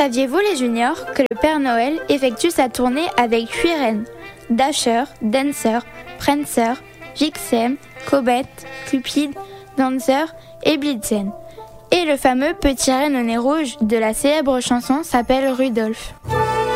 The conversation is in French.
Saviez-vous les juniors que le Père Noël effectue sa tournée avec 8 reines: Dasher, Dancer, Prancer, Vixen, Comet, Cupid, Dancer et Blitzen. Et le fameux petit renne au nez rouge de la célèbre chanson s'appelle Rudolph.